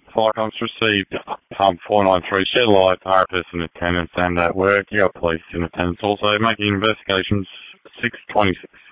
Fire comms received. Pump 493, shed light, RFS in attendance and at work. You got police in attendance also making investigations. 626.